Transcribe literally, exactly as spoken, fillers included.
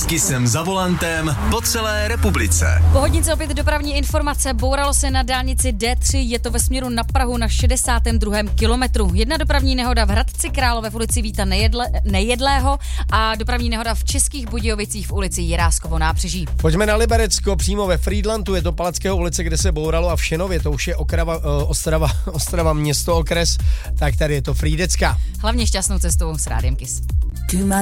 Kisem za volantem po celé republice. Po hodince opět dopravní informace. Bouralo se na dálnici D tři, je to ve směru na Prahu na šedesátém druhém kilometru. Jedna dopravní nehoda v Hradci Králové v ulici Víta Nejedle, Nejedlého a dopravní nehoda v Českých Budějovicích v ulici Jiráskovo nábřeží. Pojďme na Liberecko, přímo ve Frýdlantu, je to Palackého ulice, kde se bouralo, a v Šenově, to už je Okrava, uh, Ostrava, Ostrava město, okres, tak tady je to Frýdecka. Hlavně šťastnou cestu s Rádiem Kiss.